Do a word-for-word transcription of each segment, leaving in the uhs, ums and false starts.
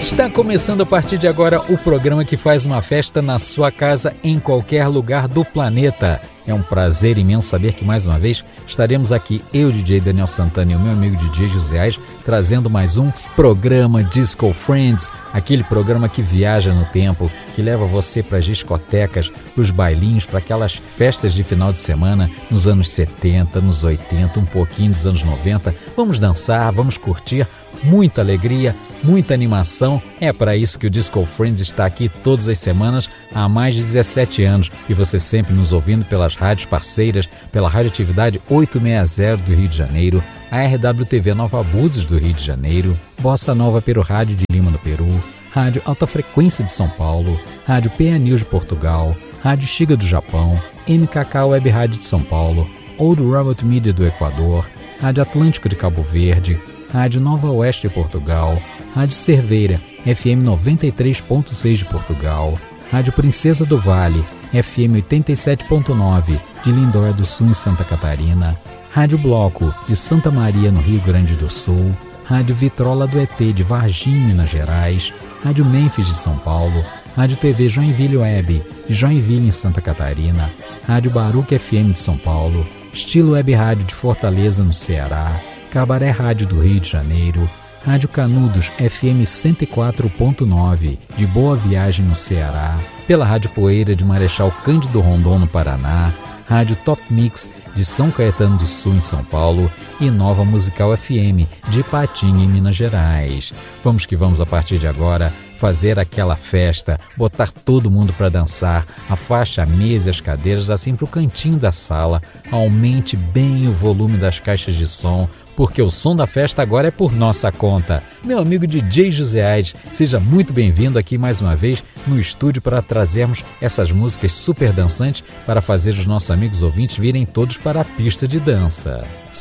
Está começando a partir de agora o programa que faz uma festa na sua casa em qualquer lugar do planeta. É um prazer imenso saber que mais uma vez estaremos aqui, eu, D J Daniel Santana e o meu amigo D J José Aires, trazendo mais um programa Disco Friends, aquele programa que viaja no tempo, que leva você para as discotecas, para os bailinhos, para aquelas festas de final de semana nos anos setenta, nos oitenta, um pouquinho dos anos noventa. Vamos dançar, vamos curtir. Muita alegria, muita animação. É para isso que o Disco Friends está aqui todas as semanas há mais de dezessete anos e você sempre nos ouvindo pelas rádios parceiras, pela Radioatividade oitocentos e sessenta do Rio de Janeiro, a R W T V Nova Búzios do Rio de Janeiro, Bossa Nova Peru Rádio de Lima no Peru, Rádio Alta Frequência de São Paulo, Rádio P A News de Portugal, Rádio Xiga do Japão, M K K Web Rádio de São Paulo, Old Robot Media do Equador, Rádio Atlântico de Cabo Verde, Rádio Nova Oeste de Portugal, Rádio Cerveira, F M noventa e três ponto seis de Portugal, Rádio Princesa do Vale, F M oitenta e sete ponto nove de Lindóia do Sul em Santa Catarina, Rádio Bloco de Santa Maria no Rio Grande do Sul, Rádio Vitrola do E T de Varginha, Minas Gerais, Rádio Memphis de São Paulo, Rádio T V Joinville Web de Joinville em Santa Catarina, Rádio Baruch F M de São Paulo, Estilo Web Rádio de Fortaleza no Ceará, Cabaré Rádio do Rio de Janeiro, Rádio Canudos F M cento e quatro ponto nove de Boa Viagem no Ceará, pela Rádio Poeira de Marechal Cândido Rondon no Paraná, Rádio Top Mix de São Caetano do Sul em São Paulo e Nova Musical F M de Patinga em Minas Gerais. Vamos que vamos a partir de agora fazer aquela festa, botar todo mundo para dançar, afaste a mesa e as cadeiras assim para o cantinho da sala, aumente bem o volume das caixas de som, porque o som da festa agora é por nossa conta. Meu amigo D J José Aires, seja muito bem-vindo aqui mais uma vez no estúdio para trazermos essas músicas super dançantes para fazer os nossos amigos ouvintes virem todos para a pista de dança.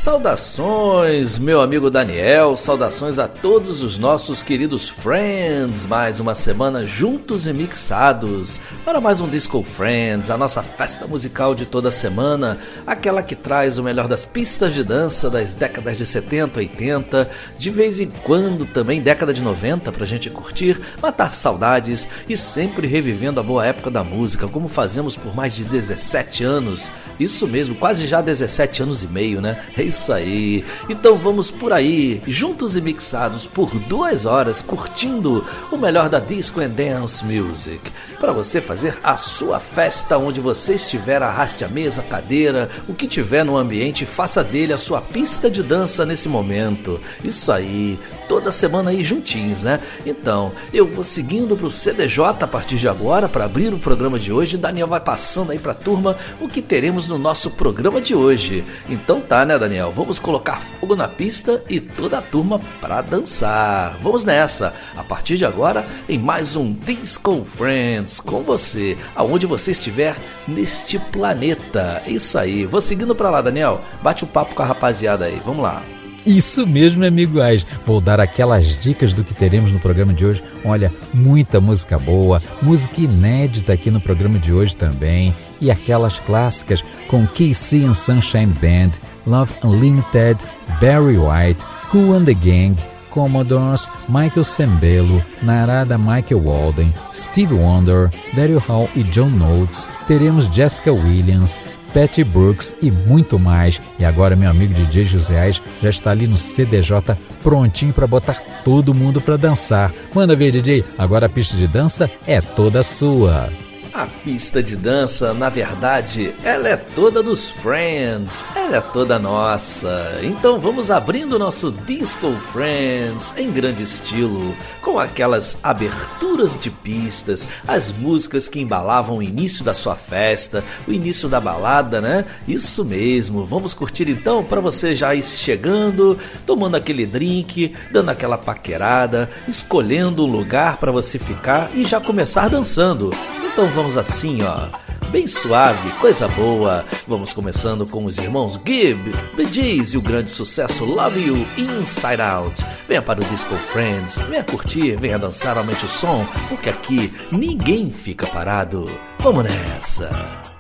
Saudações, meu amigo Daniel, saudações a todos os nossos queridos friends, mais uma semana juntos e mixados para mais um Disco Friends, a nossa festa musical de toda semana, aquela que traz o melhor das pistas de dança das décadas de setenta, oitenta, de vez em quando também década de noventa pra gente curtir, matar saudades e sempre revivendo a boa época da música, como fazemos por mais de dezessete anos, isso mesmo, quase já dezessete anos e meio, né? É isso aí, então vamos por aí, juntos e mixados por duas horas, curtindo o melhor da Disco and Dance Music, para você fazer a sua festa onde você estiver, arraste a mesa, a cadeira, o que tiver no ambiente, faça dele a sua pista de dança nesse momento, isso aí, toda semana aí juntinhos, né? Então, eu vou seguindo pro C D J a partir de agora para abrir o programa de hoje. Daniel vai passando aí pra turma o que teremos no nosso programa de hoje. Então tá, né, Daniel? Vamos colocar fogo na pista e toda a turma pra dançar. Vamos nessa, a partir de agora, em mais um Disco Friends com você, aonde você estiver neste planeta. Isso aí, vou seguindo pra lá, Daniel. Bate o papo com a rapaziada aí, vamos lá. Isso mesmo, meu amigo Aires. Vou dar aquelas dicas do que teremos no programa de hoje. Olha, muita música boa, música inédita aqui no programa de hoje também. E aquelas clássicas com K C and Sunshine Band, Love Unlimited, Barry White, Kool and the Gang, Commodores, Michael Sembello, Narada Michael Walden, Stevie Wonder, Daryl Hall e John Notes. Teremos Jessica Williams, Patty Brooks e muito mais. E agora meu amigo D J José Aires já está ali no C D J prontinho para botar todo mundo para dançar. Manda ver, D J, agora a pista de dança é toda sua. A pista de dança, na verdade, ela é toda dos Friends, ela é toda nossa. Então vamos abrindo nosso Disco Friends em grande estilo, com aquelas aberturas de pistas, as músicas que embalavam o início da sua festa, o início da balada, né? Isso mesmo, vamos curtir então para você já ir chegando, tomando aquele drink, dando aquela paquerada, escolhendo um lugar para você ficar e já começar dançando. Então vamos assim, ó, bem suave, coisa boa. Vamos começando com os irmãos Gibb, Bee Gees e o grande sucesso Love You Inside Out. Venha para o Disco Friends, venha curtir, venha dançar, aumente o som, porque aqui ninguém fica parado. Vamos nessa!